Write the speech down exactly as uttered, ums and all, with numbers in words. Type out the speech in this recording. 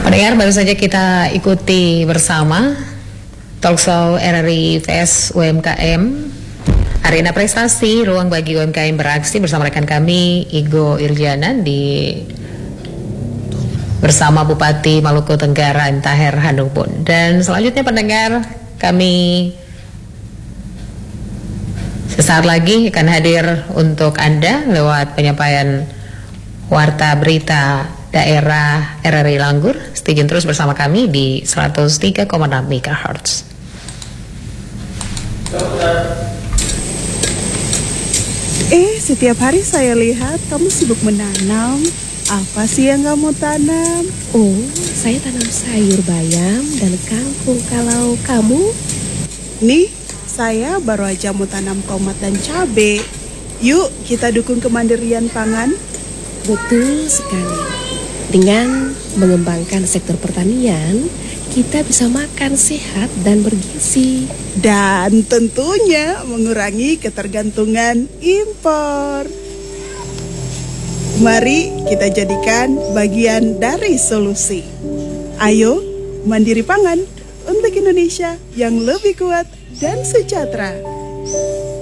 Pendengar, baru saja kita ikuti bersama Talkshow R R I vs U M K M, Arena Prestasi, ruang bagi U M K M beraksi bersama rekan kami Igo Irjana di bersama Bupati Maluku Tenggara Taher Handungpun. Dan selanjutnya pendengar, kami sesaat lagi akan hadir untuk Anda lewat penyampaian warta berita daerah R R I Langgur. Stay tune terus bersama kami di seratus tiga koma enam megahertz. Eh, setiap hari saya lihat kamu sibuk menanam. Apa sih yang kamu tanam? Oh, saya tanam sayur bayam dan kangkung. Kalau kamu? Nih, saya baru aja mau tanam tomat dan cabai. Yuk, kita dukung kemandirian pangan. Betul sekali. Dengan mengembangkan sektor pertanian, kita bisa makan sehat dan bergizi. Dan tentunya mengurangi ketergantungan impor. Mari kita jadikan bagian dari solusi. Ayo, mandiri pangan untuk Indonesia yang lebih kuat dan sejahtera.